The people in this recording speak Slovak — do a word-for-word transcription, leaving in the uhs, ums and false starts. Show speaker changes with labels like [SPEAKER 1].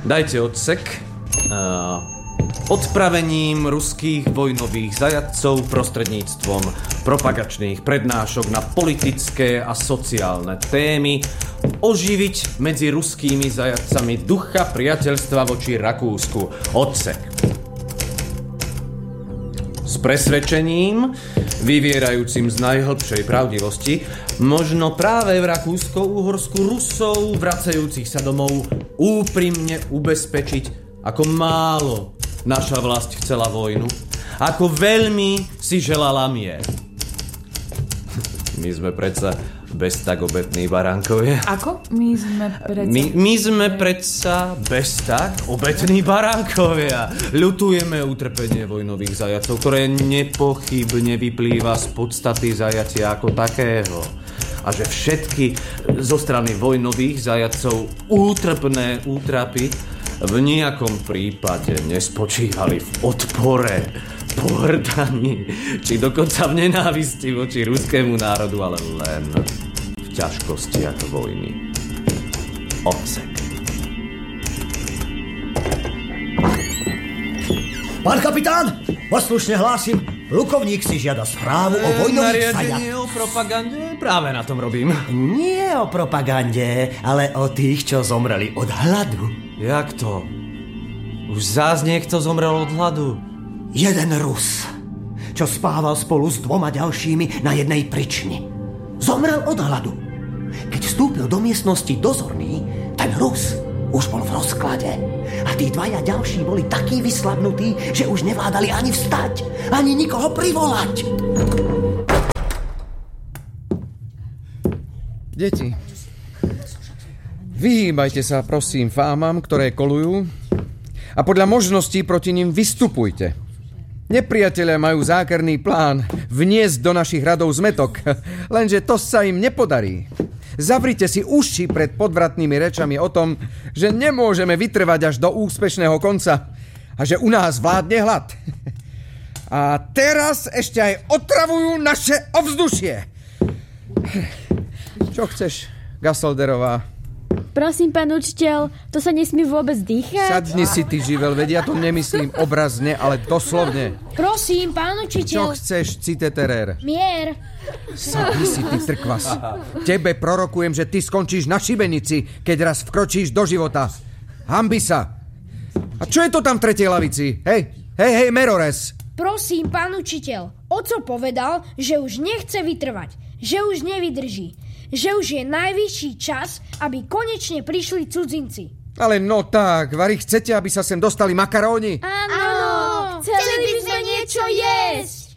[SPEAKER 1] Dajte odsek. Uh, odpravením ruských vojnových zajatcov prostredníctvom propagačných prednášok na politické a sociálne témy oživiť medzi ruskými zajatcami ducha priateľstva voči Rakúsku. Odsek. S presvedčením, vyvierajúcim z najhlbšej pravdivosti, možno práve v Rakúsko-Uhorsku Rusov vracajúcich sa domov úprimne ubezpečiť, ako málo naša vlast chcela vojnu, ako veľmi si želala mier. My sme predsa bez tak obetní baránkovia.
[SPEAKER 2] Ako? My sme predsa...
[SPEAKER 1] My, my sme predsa bez tak obetní baránkovia. Ľutujeme utrpenie vojnových zajacov, ktoré nepochybne vyplýva z podstaty zajatia ako takého. A že všetky zo strany vojnových zajacov útrpné útrapy v nejakom prípade nespočívali v odpore, pohrdaní, či dokonca v nenávisti voči ruskému národu, ale len v ťažkostiach vojny. Odsek.
[SPEAKER 3] Pán kapitán, poslušne hlásim, plukovník si žiada správu o vojnových zajatcoch.
[SPEAKER 1] Nariadenie o propagande? Práve na tom robím.
[SPEAKER 3] Nie o propagande, ale o tých, čo zomreli od hladu.
[SPEAKER 1] Jak to? Už zás niekto zomrel od hladu?
[SPEAKER 3] Jeden Rus, čo spával spolu s dvoma ďalšími na jednej prični. Zomrel od hladu. Keď vstúpil do miestnosti dozorný, ten Rus už bol v rozklade. A tí dvaja ďalší boli takí vyslabnutí, že už nevládali ani vstať, ani nikoho privolať.
[SPEAKER 4] Deti, vyhýbajte sa, prosím, fámam, ktoré kolujú a podľa možností proti nim vystupujte. Nepriatelia majú zákerný plán vniesť do našich radov zmetok, lenže to sa im nepodarí. Zavrite si uši pred podvratnými rečami o tom, že nemôžeme vytrvať až do úspešného konca a že u nás vládne hlad. A teraz ešte aj otravujú naše ovzdušie. Čo chceš, Gasolderová?
[SPEAKER 5] Prosím, pán učiteľ, to sa nesmie vôbec dýchať?
[SPEAKER 4] Sadni si, ty živel, veď ja to nemyslím obrazne, ale doslovne.
[SPEAKER 5] Prosím, pán učiteľ.
[SPEAKER 4] Čo chceš, citeterér?
[SPEAKER 5] Mier.
[SPEAKER 4] Sadni si, ty trkvas. Tebe prorokujem, že ty skončíš na šibenici, keď raz vkročíš do života. Hanbi sa. A čo je to tam v tretej lavici? Hej, hej, hej, Merores.
[SPEAKER 5] Prosím, pán učiteľ, oco povedal, že už nechce vytrvať, že už nevydrží, že už je najvyšší čas, aby konečne prišli cudzinci.
[SPEAKER 4] Ale no tak, vari chcete, aby sa sem dostali makaróni?
[SPEAKER 5] Áno.